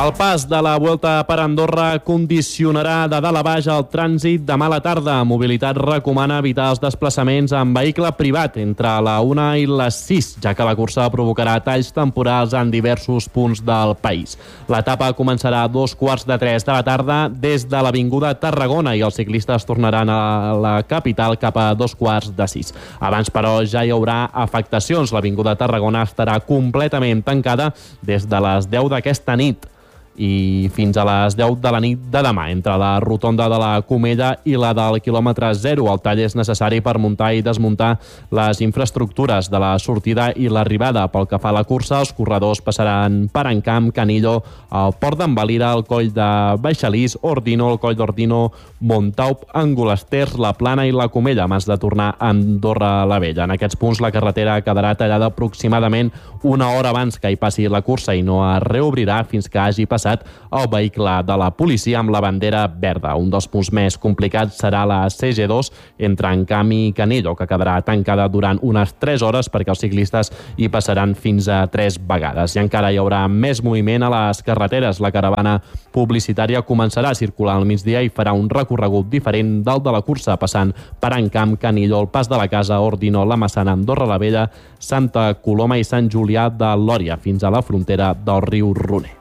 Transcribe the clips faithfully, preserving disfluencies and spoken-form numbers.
El pas de la Vuelta per Andorra condicionarà de dalt a baix el trànsit demà a la tarda. Mobilitat recomana evitar els desplaçaments en vehicle privat entre la una i les sis, ja que la cursa provocarà talls temporals en diversos punts del país. L'etapa començarà a dos quarts de tres de la tarda des de l'Avinguda Tarragona i els ciclistes tornaran a la capital cap a dos quarts de sis. Abans, però, ja hi haurà afectacions. L'Avinguda Tarragona estarà completament tancada des de les deu d'aquesta nit i fins a les deu de la nit de demà, entre la rotonda de la Comella i la del quilòmetre zero. El tall és necessari per muntar i desmuntar les infraestructures de la sortida i l'arribada. Pel que fa a la cursa, els corredors passaran per Encamp, Canillo, el Port d'en Valira, el Coll de Baixalís, Ordino, el Coll d'Ordino, Montaup, Angolesters, la Plana i la Comella, abans de tornar a Andorra la Vella. En aquests punts la carretera quedarà tallada aproximadament una hora abans que hi passi la cursa i no es reobrirà fins que hagi passat el vehicle de la policia amb la bandera verda. Un dels punts més complicats serà la C G dos entre Encamp i Canillo, que quedarà tancada durant unes tres hores perquè els ciclistes hi passaran fins a tres vegades. I encara hi haurà més moviment a les carreteres. La caravana publicitària començarà a circular al migdia i farà un recorregut diferent del de la cursa, passant per Encamp, Canillo, el Pas de la Casa, Ordino, la Massana, Andorra la Vella, Santa Coloma i Sant Julià de Lòria, fins a la frontera del riu Roner.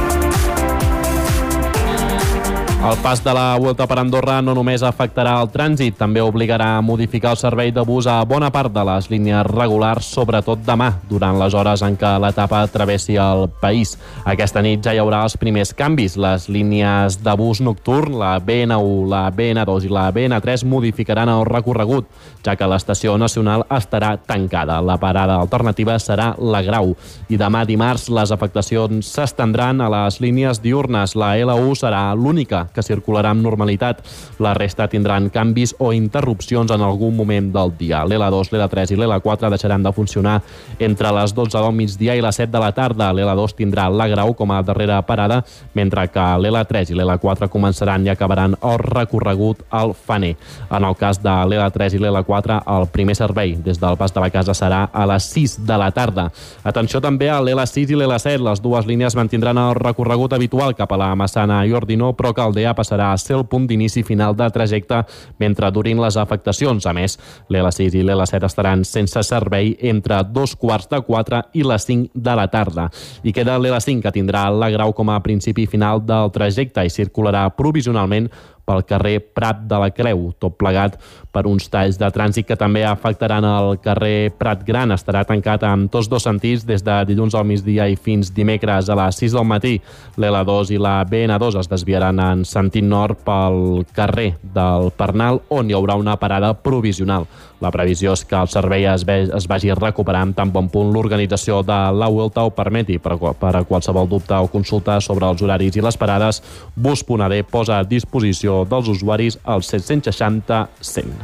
El pas de la Vuelta per Andorra no només afectarà el trànsit, també obligarà a modificar el servei de bus a bona part de les línies regulars, sobretot demà, durant les hores en què l'etapa travessi el país. Aquesta nit ja hi haurà els primers canvis. Les línies de bus nocturn, la B N u, la B N dos i la B N tres modificaran el recorregut, ja que l'estació nacional estarà tancada. La parada alternativa serà la Grau. I demà dimarts les afectacions s'estendran a les línies diurnes. La L u serà l'única que circularà amb normalitat. La resta tindran canvis o interrupcions en algun moment del dia. L'L dos, l'L tres i l'L quatre deixaran de funcionar entre les dotze del migdia i les set de la tarda. L'L dos tindrà la Grau com a darrera parada, mentre que l'L tres i l'L quatre començaran i acabaran el recorregut al Faner. En el cas de l'L tres i l'L quatre, el primer servei des del Pas de la Casa serà a les sis de la tarda. Atenció també a l'L sis i l'L set. Les dues línies mantindran el recorregut habitual cap a la Massana i Ordino, però Caldea passarà a ser el punt d'inici final de trajecte mentre durin les afectacions. A més, l'L sis i l'L set estaran sense servei entre dos quarts de quatre i les cinc de la tarda. I queda l'L cinc, que tindrà la Grau com a principi final del trajecte i circularà provisionalment pel carrer Prat de la Creu, tot plegat per uns talls de trànsit que també afectaran el carrer Prat Gran. Estarà tancat en tots dos sentits des de dilluns al migdia i fins dimecres a les sis del matí. L'L dos i la B N dos es desviaran en sentit nord pel carrer del Pernal, on hi haurà una parada provisional. La previsió és que el servei es, ve, es vagi recuperant tan bon punt l'organització de la Vuelta ho permeti. Per, per a qualsevol dubte o consulta sobre els horaris i les parades, Bus.ad posa a disposició dels usuaris al set seixanta cent.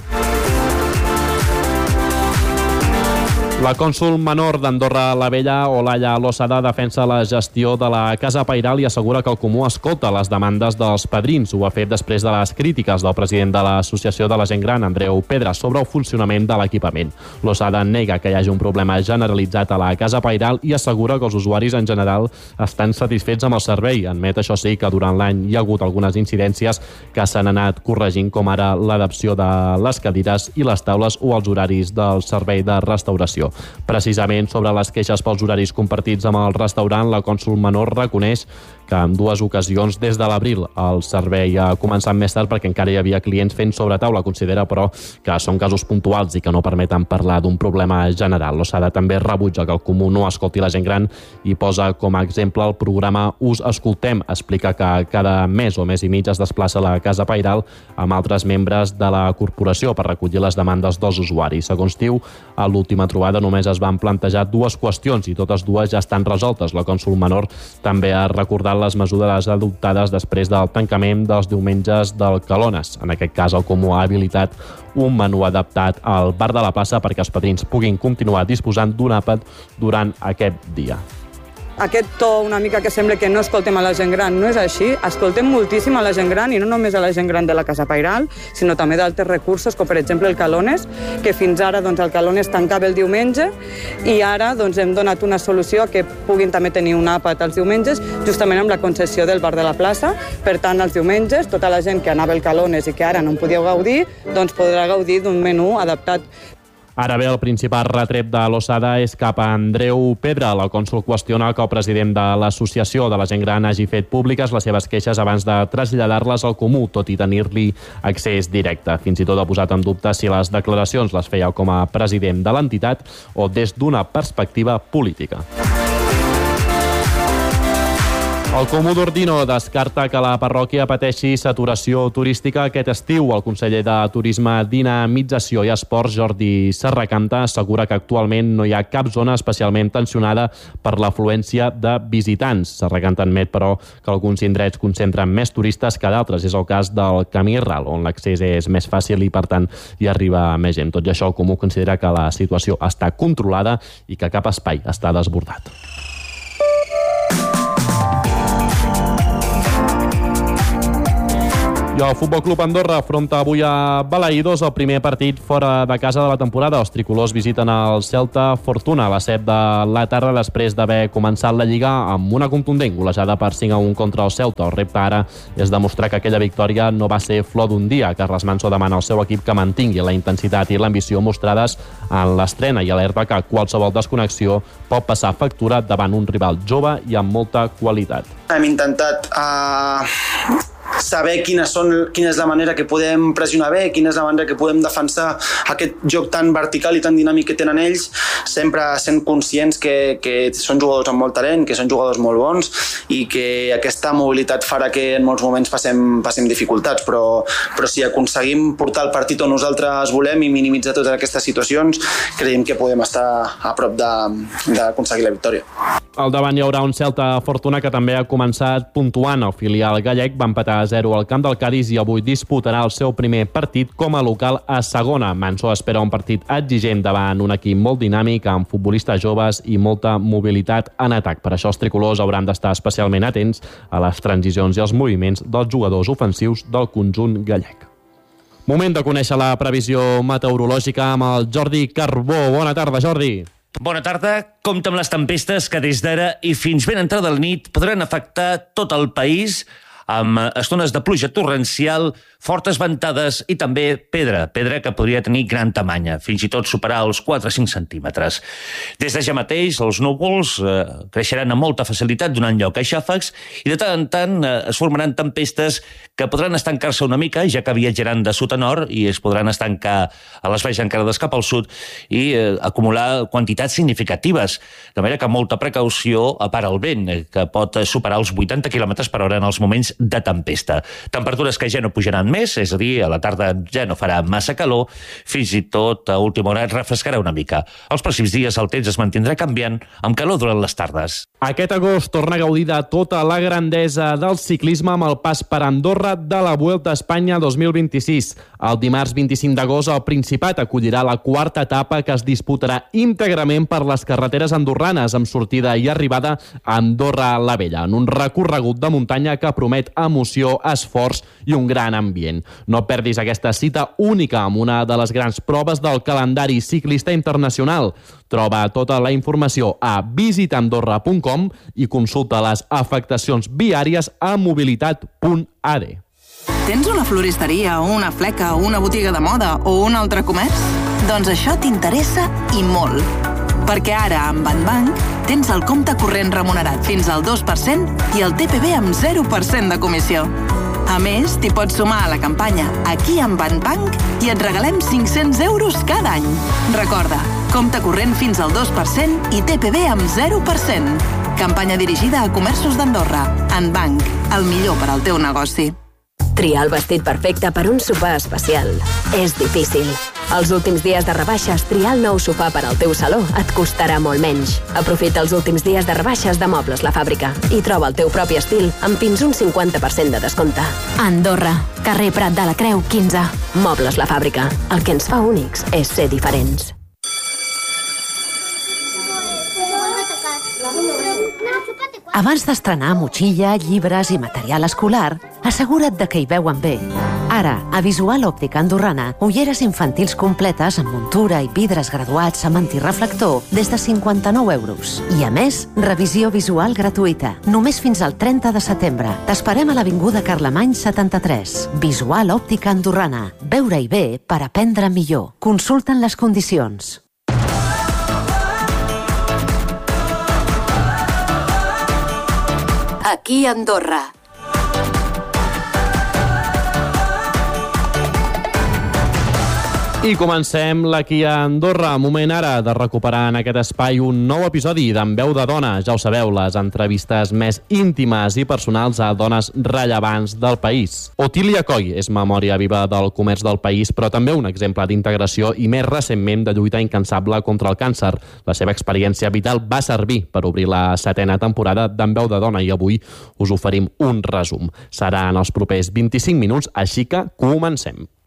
La cònsol menor d'Andorra la Vella, Olalla Losada, defensa la gestió de la Casa Pairal i assegura que el Comú escolta les demandes dels padrins. Ho ha fet després de les crítiques del president de l'Associació de la Gent Gran, Andreu Pedra, sobre el funcionament de l'equipament. Losada nega que hi hagi un problema generalitzat a la Casa Pairal i assegura que els usuaris en general estan satisfets amb el servei. Admet, això sí, que durant l'any hi ha hagut algunes incidències que s'han anat corregint, com ara l'adaptació de les cadires i les taules o els horaris del servei de restauració. Precisament sobre les queixes pels horaris compartits amb el restaurant, la cònsol menor reconeix que en dues ocasions des de l'abril el servei ha començat més tard perquè encara hi havia clients fent sobretaula. Considera, però, que són casos puntuals i que no permeten parlar d'un problema general. L'Osada també rebutja que el Comú no escolti la gent gran i posa com a exemple el programa Us Escoltem. Explica que cada mes o mes i mig es desplaça a la Casa Pairal amb altres membres de la corporació per recollir les demandes dels usuaris. Segons diu, a l'última trobada només es van plantejar dues qüestions i totes dues ja estan resoltes. La cònsol menor també ha recordat les mesures adoptades després del tancament dels diumenges del Calones. En aquest cas, el Comú ha habilitat un menú adaptat al bar de la plaça perquè els padrins puguin continuar disposant d'un àpat durant aquest dia. aquest to una mica que sembla que no escoltem a la gent gran. No és així, escoltem moltíssim a la gent gran, i no només a la gent gran de la Casa Pairal, sinó també d'altres recursos, com per exemple el Calones, que fins ara doncs, el Calones tancava el diumenge, i ara doncs, hem donat una solució a que puguin també tenir un àpat els diumenges, justament amb la concessió del bar de la plaça. Per tant, els diumenges, tota la gent que anava al Calones i que ara no en podia gaudir, doncs podrà gaudir d'un menú adaptat. Ara bé, el principal retret de l'Ossada és cap a Andreu Pedra. La cònsol qüestiona que el president de l'Associació de la Gent Gran hagi fet públiques les seves queixes abans de traslladar-les al comú, tot i tenir-li accés directe. Fins i tot ha posat en dubte si les declaracions les feia com a president de l'entitat o des d'una perspectiva política. El Comú d'Ordino descarta que la parròquia pateixi saturació turística aquest estiu. El conseller de Turisme, Dinamització i Esports, Jordi Serracanta, assegura que actualment no hi ha cap zona especialment tensionada per l'afluència de visitants. Serracanta admet, però, que alguns indrets concentren més turistes que d'altres. És el cas del Camí Ral, on l'accés és més fàcil i, per tant, hi arriba més gent. Tot i això, el Comú considera que la situació està controlada i que cap espai està desbordat. I el Futbol Club Andorra afronta avui a Balaïdos el primer partit fora de casa de la temporada. Els tricolors visiten el Celta Fortuna a les set de la tarda després d'haver començat la Lliga amb una contundent golejada per cinc a un contra el Celta. El repte ara és demostrar que aquella victòria no va ser flor d'un dia. Carles Manso demana al seu equip que mantingui la intensitat i l'ambició mostrades en l'estrena i alerta que qualsevol desconnexió pot passar factura davant un rival jove i amb molta qualitat. Hem intentat uh, saber quines són, quina és la manera que podem pressionar bé, quina és la manera que podem defensar aquest joc tan vertical i tan dinàmic que tenen ells, sempre sent conscients que, que són jugadors amb molt talent, que són jugadors molt bons i que aquesta mobilitat farà que en molts moments passem, passem dificultats, però, però si aconseguim portar el partit on nosaltres volem i minimitzar totes aquestes situacions, creiem que podem estar a prop d'aconseguir la victòria. Al davant hi haurà un Celta Fortuna que també ha començat puntuant. El filial gallec va empatar a zero al camp del Cádiz i avui disputarà el seu primer partit com a local a segona. Manso espera un partit exigent davant un equip molt dinàmic amb futbolistes joves i molta mobilitat en atac. Per això els tricolors hauran d'estar especialment atents a les transicions i als moviments dels jugadors ofensius del conjunt gallec. Moment de conèixer la previsió meteorològica amb el Jordi Carbó. Bona tarda, Jordi. Bona tarda. Compte amb les tempestes que des d'ara i fins ben entrada la nit podran afectar tot el país amb estones de pluja torrencial, fortes ventades i també pedra, pedra que podria tenir gran tamanya, fins i tot superar els quatre a cinc centímetres. Des de ja mateix, els núvols eh, creixeran amb molta facilitat donant lloc a xàfecs i de tant en tant eh, es formaran tempestes que podran estancar-se una mica, ja que viatjaran de sud a nord i es podran estancar a les valls encarades cap al sud i eh, acumular quantitats significatives. De manera que molta precaució a part el vent, eh, que pot superar els vuitanta quilòmetres per hora en els moments de tempesta. Temperatures que ja no pujaran més, és a dir, a la tarda ja no farà massa calor, fins i tot a última hora refrescarà una mica. Els pròxims dies el temps es mantindrà canviant, amb calor durant les tardes. Aquest agost torna a gaudir de tota la grandesa del ciclisme amb el pas per Andorra de la Vuelta a Espanya dos mil vint-i-sis. El dimarts vint-i-cinc d'agost el Principat acollirà la quarta etapa que es disputarà íntegrament per les carreteres andorranes amb sortida i arribada a Andorra la Vella, en un recorregut de muntanya que promet emoció, esforç i un gran ambient. No perdis aquesta cita única amb una de les grans proves del calendari ciclista internacional. Troba tota la informació a visita andorra punt com i consulta les afectacions viàries a mobilitat punt a d. Tens una floristeria, una fleca, una botiga de moda o un altre comerç? Doncs això t'interessa i molt. Perquè ara, amb Banbank, tens el compte corrent remunerat fins al dos per cent i el T P V amb zero per cent de comissió. A més, t'hi pots sumar a la campanya Aquí amb Banbank i et regalem cinc-cents euros cada any. Recorda, compte corrent fins al dos per cent i T P V amb zero per cent. Campanya dirigida a comerços d'Andorra. Banbank, el millor per al teu negoci. Triar el vestit perfecte per un sopar especial és difícil. Els últims dies de rebaixes, triar el nou sofà per al teu saló et costarà molt menys. Aprofita els últims dies de rebaixes de Mobles La Fàbrica i troba el teu propi estil amb fins un cinquanta per cent de descompte. Andorra, carrer Prat de la Creu, quinze. Mobles La Fàbrica. El que ens fa únics és ser diferents. Abans d'estrenar motxilla, llibres i material escolar, assegura't de que hi veuen bé. Ara, a Visual Òptica Andorrana, ulleres infantils completes amb muntura i vidres graduats amb antireflector des de cinquanta-nou euros. I a més, revisió visual gratuïta. Només fins al trenta de setembre. T'esperem a l'Avinguda Carlemany setanta-tres. Visual Òptica Andorrana. Veure-hi bé per aprendre millor. Consulten les condicions. Aquí a Andorra. I comencem l'Aquí a Andorra. Moment ara de recuperar en aquest espai un nou episodi d'En Veu de Dona. Ja ho sabeu, les entrevistes més íntimes i personals a dones rellevants del país. Otília Coll és memòria viva del comerç del país, però també un exemple d'integració i més recentment de lluita incansable contra el càncer. La seva experiència vital va servir per obrir la setena temporada d'En Veu de Dona i avui us oferim un resum. Serà en els propers vint-i-cinc minuts, així que comencem.